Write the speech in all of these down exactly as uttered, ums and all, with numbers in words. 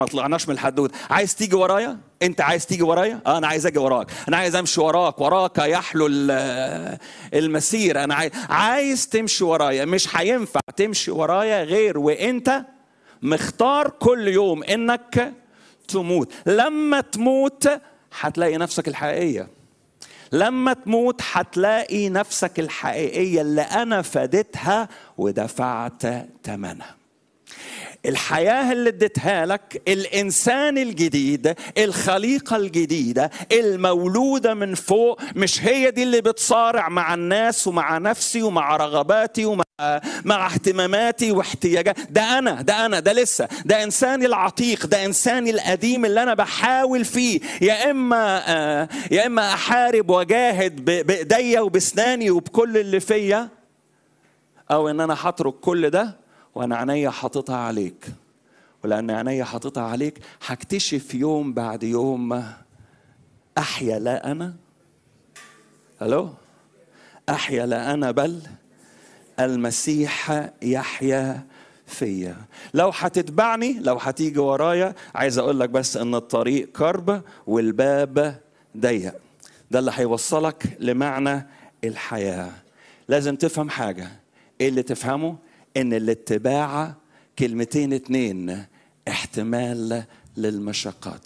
ما طلعناش من الحدود. عايز تيجي ورايا؟ انت عايز تيجي ورايا؟ اه انا عايز اجي وراك، انا عايز امشي وراك، وراك يحلو المسير. انا عايز عايز تمشي ورايا. مش هينفع تمشي ورايا غير وانت مختار كل يوم انك تموت. لما تموت هتلاقي نفسك الحقيقية. لما تموت هتلاقي نفسك الحقيقية اللي انا فديتها ودفعت ثمنها. الحياة اللي اديتها لك، الإنسان الجديد، الخليقة الجديدة المولودة من فوق، مش هي دي اللي بتصارع مع الناس ومع نفسي ومع رغباتي ومع مع اهتماماتي واحتياجاتي. ده أنا ده أنا ده لسه ده إنساني العتيق، ده إنساني القديم اللي أنا بحاول فيه يا إما آه يا إما أحارب وجاهد بإيديا وبسناني وبكل اللي فيا، أو إن أنا هترك كل ده وأنا عينيا حاططها عليك. ولأن عينيا حاططها عليك هكتشف يوم بعد يوم أحيا لا أنا هلو أحيا لا أنا بل المسيح يحيا فيا. لو هتتبعني، لو هتيجي ورايا، عايز أقول لك بس أن الطريق كرب والباب ضيق. ده اللي هيوصلك لمعنى الحياة. لازم تفهم حاجة. إيه اللي تفهمه؟ إن الاتباع كلمتين اتنين: احتمال للمشقات.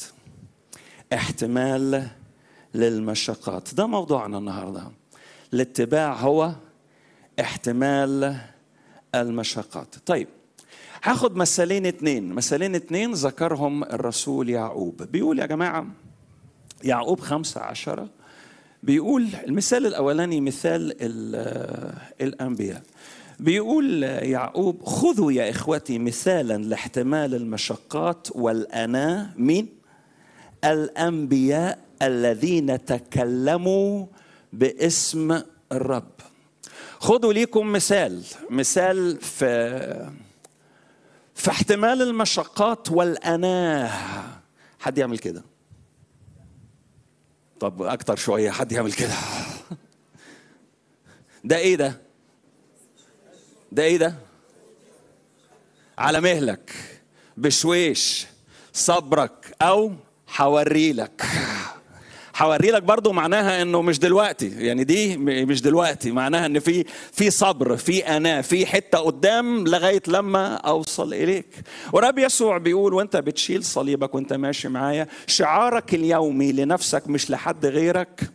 احتمال للمشقات، ده موضوعنا النهاردة. الاتباع هو احتمال المشقات. طيب هاخد مثالين اتنين مثالين اتنين ذكرهم الرسول يعقوب. بيقول يا جماعة يعقوب خمسة عشرة، بيقول المثال الأولاني مثال الأنبياء. بيقول يعقوب: خذوا يا إخوتي مثالا لاحتمال المشقات والأناة من الأنبياء الذين تكلموا باسم الرب. خذوا ليكم مثال مثال في في احتمال المشقات والأناة. حد يعمل كده؟ طب أكتر شوية، حد يعمل كده. ده إيه ده؟ ده ايه ده؟ على مهلك، بشويش، صبرك، او حوري لك. حوري لك برضو معناها انه مش دلوقتي، يعني دي مش دلوقتي، معناها ان في في صبر، في انا في حته قدام لغايه لما اوصل اليك. ورب يسوع بيقول وانت بتشيل صليبك وانت ماشي معايا، شعارك اليومي لنفسك مش لحد غيرك: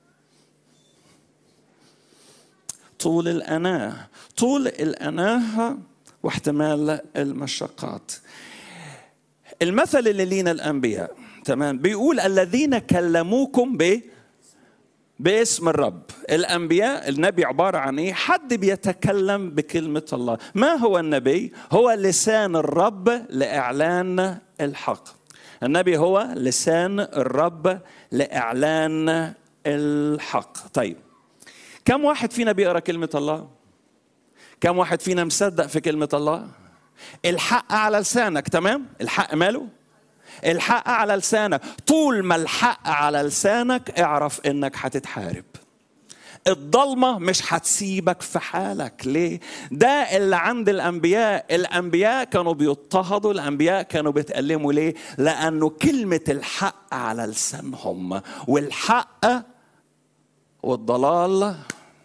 طول الأناة. طول الأناة واحتمال المشقات. المثل اللي لينا الأنبياء، تمام، بيقول الذين كلموكم ب باسم الرب. الأنبياء، النبي عبارة عن إيه؟ حد بيتكلم بكلمة الله. ما هو النبي؟ هو لسان الرب لإعلان الحق. النبي هو لسان الرب لإعلان الحق. طيب كم واحد فينا بيقرأ كلمة الله؟ كم واحد فينا مصدق في كلمة الله؟ الحق على لسانك، تمام؟ الحق ماله؟ الحق على لسانك. طول ما الحق على لسانك اعرف انك هتتحارب. الضلمة مش هتسيبك في حالك. ليه؟ ده اللي عند الأنبياء. الأنبياء كانوا بيضطهدوا، الأنبياء كانوا بيتألموا. ليه؟ لأنه كلمة الحق على لسانهم. والحق والضلال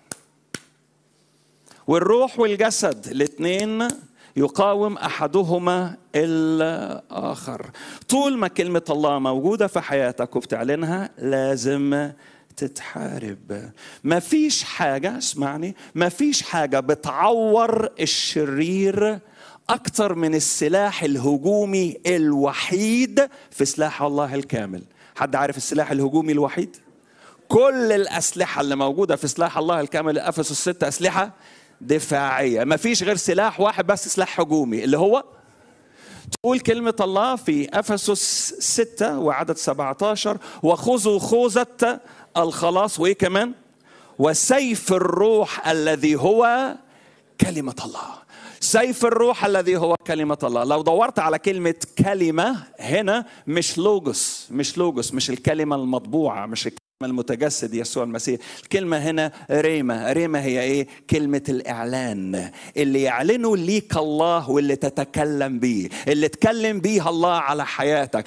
والروح والجسد الاثنين يقاوم أحدهما الآخر. طول ما كلمة الله موجودة في حياتك وبتعلنها لازم تتحارب. ما فيش حاجة، اسمعني، ما فيش حاجة بتعور الشرير أكتر من السلاح الهجومي الوحيد في سلاح الله الكامل. حد عارف السلاح الهجومي الوحيد؟ كل الأسلحة اللي موجودة في سلاح الله الكامل أفسس ستة أسلحة دفاعية. ما فيش غير سلاح واحد بس، سلاح هجومي، اللي هو تقول كلمة الله في أفسس ستة وعدد سبعة عشر: وخذوا خوذة الخلاص، وإيه كمان؟ وسيف الروح الذي هو كلمة الله. سيف الروح الذي هو كلمة الله. لو دورت على كلمة كلمة هنا، مش لوجوس، مش لوجوس، مش الكلمة المطبوعة، مش المتجسد يسوع المسيح. الكلمة هنا ريما. ريما هي ايه؟ كلمة الإعلان، اللي يعلنه ليك الله واللي تتكلم بيه، اللي تكلم بيه الله على حياتك.